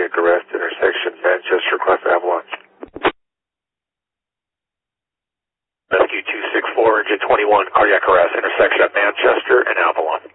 cardiac arrest, intersection Manchester, Class Avalon. Rescue 264, Engine 21, cardiac arrest, intersection at Manchester and Avalon.